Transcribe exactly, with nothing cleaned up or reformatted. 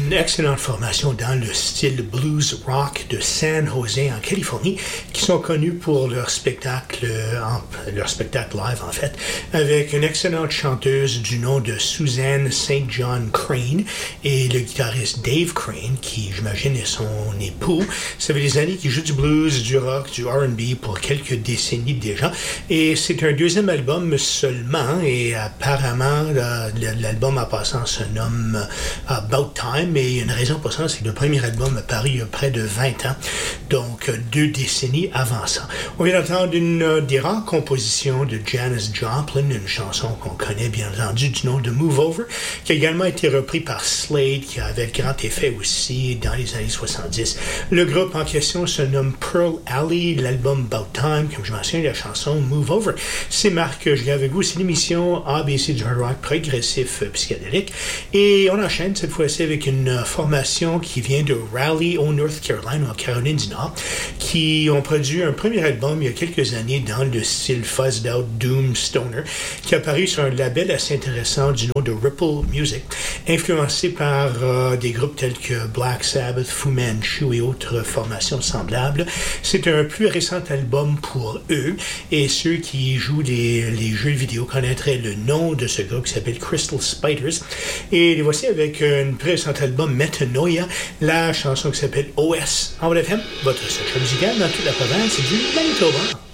une excellente formation dans le style blues rock de San Jose en Californie, qui sont connus pour leur spectacle, en, leur spectacle live en fait, avec une excellente chanteuse du nom de Suzanne Saint John Crane et le guitariste Dave Crane, qui j'imagine est son époux. Ça fait des années qu'ils jouent du blues, du rock, du R and B pour quelques décennies déjà, et c'est un deuxième album seulement, et apparemment l'album en passant se nomme About Time, et il y a une raison pour ça, c'est que le premier album a paru il y a près de vingt ans, donc deux décennies avant ça. On vient d'entendre une euh, des rares compositions de Janis Joplin, une chanson qu'on connaît bien entendu du nom de Move Over, qui a également été repris par Slade, qui avait grand effet aussi dans les années soixante-dix. Le groupe en question se nomme Pearl Alley, l'album About Time, comme je mentionne, la chanson Move Over. C'est Marc, je l'ai avec vous, c'est l'émission A B C du hard rock progressif euh, psychédélique, et on enchaîne cette fois-ci avec une formation qui vient de Raleigh, au North Carolina, en Caroline du Nord, qui ont produit un premier album il y a quelques années dans le style fuzzed out doom stoner, qui est apparu sur un label assez intéressant du nom de Ripple Music, influencé par euh, des groupes tels que Black Sabbath, Fu Manchu et autres formations semblables. C'est un plus récent album pour eux, et ceux qui jouent les, les jeux vidéo connaîtraient le nom de ce groupe qui s'appelle Crystal Spiders. Et les voici avec un plus récent album Metanoia, la chanson qui s'appelle O S. En F M, votre section musicale dans toute la province du Manitoba.